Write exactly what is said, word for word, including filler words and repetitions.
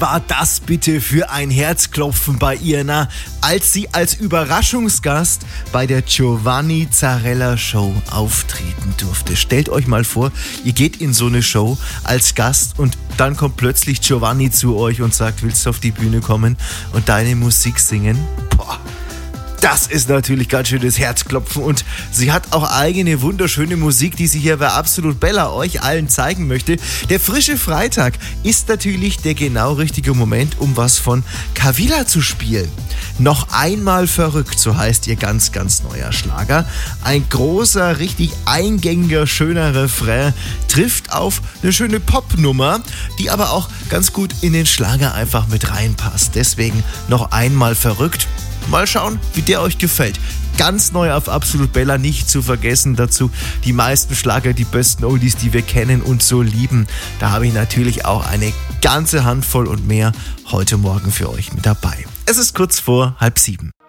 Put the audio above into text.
war das bitte für ein Herzklopfen bei ihr, na, als sie als Überraschungsgast bei der Giovanni Zarella Show auftreten durfte. Stellt euch mal vor, ihr geht in so eine Show als Gast und dann kommt plötzlich Giovanni zu euch und sagt, willst du auf die Bühne kommen und deine Musik singen? Boah. Das ist natürlich ganz schönes Herzklopfen und sie hat auch eigene wunderschöne Musik, die sie hier bei Absolut Bella euch allen zeigen möchte. Der frische Freitag ist natürlich der genau richtige Moment, um was von Kavila zu spielen. Noch einmal verrückt, so heißt ihr ganz, ganz neuer Schlager. Ein großer, richtig eingängiger, schöner Refrain trifft auf eine schöne Popnummer, die aber auch ganz gut in den Schlager einfach mit reinpasst. Deswegen noch einmal verrückt. Mal schauen, wie der euch gefällt. Ganz neu auf Absolut Bella, nicht zu vergessen dazu die meisten Schlager, die besten Oldies, die wir kennen und so lieben. Da habe ich natürlich auch eine ganze Handvoll und mehr heute Morgen für euch mit dabei. Es ist kurz vor halb sieben.